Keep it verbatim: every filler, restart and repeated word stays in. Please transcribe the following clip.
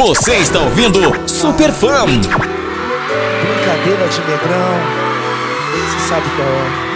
Você está ouvindo Super Fã. Brincadeira de negrão. Você sabe qual é.